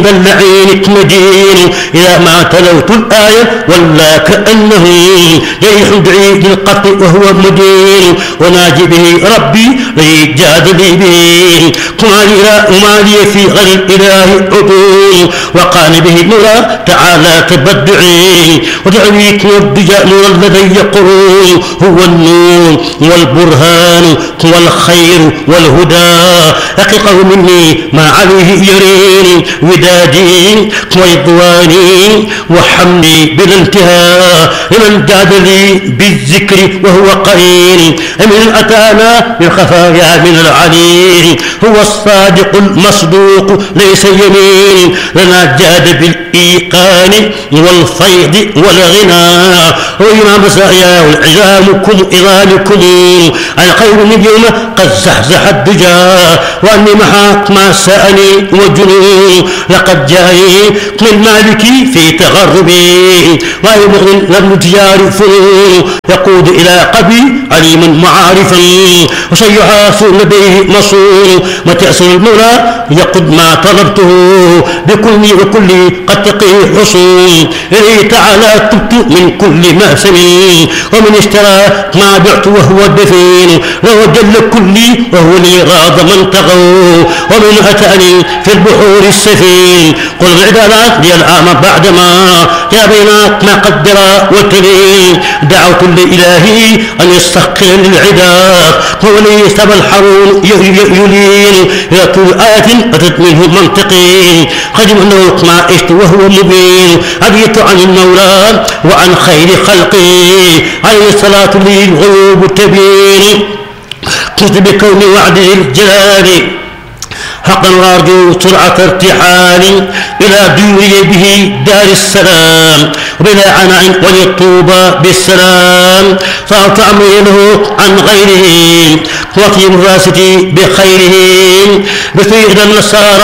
اللعين مدين إذا ما تلوت الآية ولا كأنه جريح بعيد القتل وهو مدين وناجي به ربي ليجادل به وما لي في غير الإله عدول وقال به نورا تعالى تبدعي ودعويك والدجاء نور الذي يقول هو النور والبرهان والخير والهدى حققه مني ما عليه يرين ودادي ورضواني وحمدي بلا انتهاء لمن جاد لي بالذكر وهو قرين من أتانا بالخفايا من العليل هو الصادق المصدوق ليس يمين لنا جاد بالإيقان والفيض والغنى وإمام مسايا عظامكم الخير من يوم قد زحزح الدجى وأني محاك ما سأني وجنون لقد جاءني من مالكي في تغربي ويبغض لم تجار فنون يقود إلى قبي عليما معارفا وسيحاسون به مصون وتأسر المولى يقد ما طلبته بكلي وكلي قد تقي حصون إليه تعالى تبت من كل مأسم ومن اشترى ما بعت وهو الدفين له جل كلي وهو لي غاض من طغوا ومن أتاني في البحور السفين قل العدالات لي العام بعدما يا بينات ما قدر وتلين دعوت لإلهي أن يستحقر للعداء هو لي سبى الحرون يلين إلى طول آية أتت منه منطقي خدم أنه ما عشت وهو مبين أبيت عن المولى وعن خير خلقي عليه الصلاة لي الغيوب تبين قلت بكون وعد الجلال حقا وارجو سرعة ارتحالي إلى دوري به دار السلام وبلا عناء وللطوبى بالسلام صارت أمري له عن غيره وفي مراستي بخيره بسيد النصارى